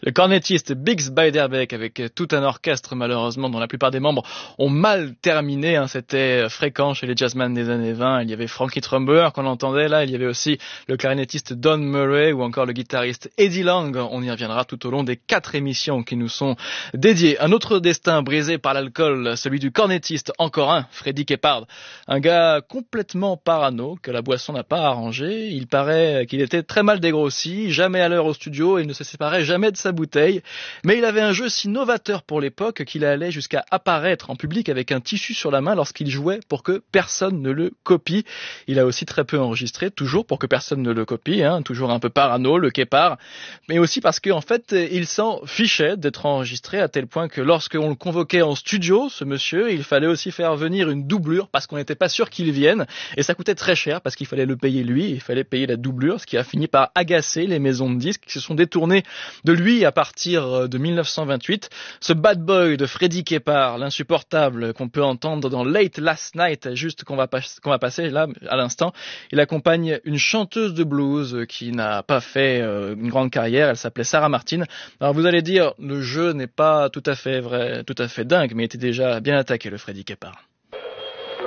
Le cornettiste Bix Beiderbecke avec tout un orchestre malheureusement dont la plupart des membres ont mal terminé. C'était fréquent chez les jazzmen des années 20. Il y avait Frankie Trumbuller qu'on entendait là. Il y avait aussi le clarinettiste Don Murray ou encore le guitariste Eddie Lang. On y reviendra tout au long des 4 émissions qui nous sont dédiées. Un autre destin brisé par l'alcool, celui du cornettiste, encore un, Freddie Keppard. Un gars complètement parano que la boisson n'a pas arrangé. Il paraît qu'il était très mal dégrossi, jamais à l'heure au studio et ne se séparait jamais de sa bouteille. Mais il avait un jeu si novateur pour l'époque qu'il allait jusqu'à apparaître en public avec un tissu sur la main lorsqu'il jouait pour que personne ne le copie. Il a aussi très peu enregistré, toujours pour que personne ne le copie, toujours un peu parano, le Keppard. Mais aussi parce qu'en fait, il s'en fichait d'être enregistré à tel point que lorsqu'on le convoquait en studio, ce monsieur, il fallait aussi faire venir une doublure parce qu'on n'était pas sûr qu'il vienne. Et ça coûtait très cher parce qu'il fallait le payer lui, il fallait payer la doublure, ce qui a fini par agacer les maisons de disques qui se sont détournées de lui à partir de 1928. Ce bad boy de Freddie Keppard, l'insupportable qu'on peut entendre dans Late Last Night, juste qu'on va passer là à l'instant, il accompagne une chanteuse de blues qui n'a pas fait une grande carrière, elle s'appelait Sarah Martin. Alors vous allez dire, le jeu n'est pas tout à fait vrai, tout à fait dingue, mais il était déjà bien attaqué le Freddie Keppard.